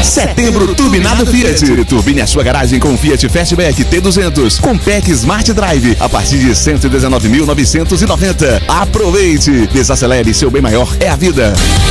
Setembro turbinado Fiat. Turbine a sua garagem com Fiat Fastback T200 com PEC Smart Drive a partir de 119.990. Aproveite! Desacelere, seu bem maior é a vida.